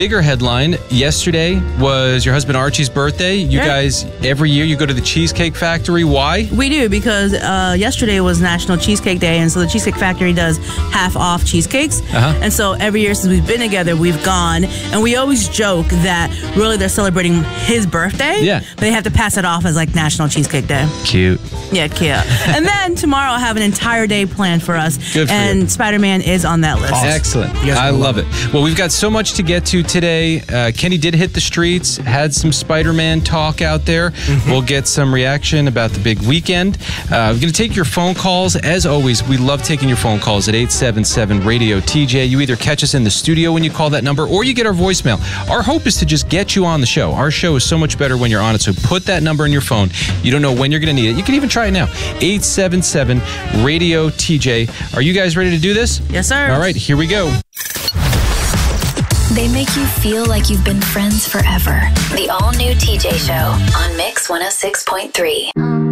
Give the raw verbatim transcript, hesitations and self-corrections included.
Bigger headline, yesterday was your husband Archie's birthday. You Yeah. guys, every year you go to the Cheesecake Factory. Why? We do, because uh, yesterday was National Cheesecake Day, and so the Cheesecake Factory does half off cheesecakes. Uh-huh. And so every year since we've been together, we've gone, and we always joke that really they're celebrating his birthday. Yeah. But they have to pass it off as like National Cheesecake Day. Cute. Yeah, cute. And then tomorrow I have an entire day planned for us. Good for and you. Spider-Man is on that list. Excellent. You guys I will love love it. Well, we've got so much to get to today. Uh, Kenny did hit the streets, had some Spider-Man talk out there. Mm-hmm. We'll get some reaction about the big weekend. Uh, we're going to take your phone calls. As always, we love taking your phone calls at eight seven seven radio T J. You either catch us in the studio when you call that number, or you get our voicemail. Our hope is to just get you on the show. Our show is so much better when you're on it, so put that number in your phone. You don't know when you're going to need it. You can even try it now. eight seven seven radio T J. Are you guys ready to do this? Yes, sir. All right, here we go. They make you feel like you've been friends forever. The all-new T J Show on Mix one oh six point three.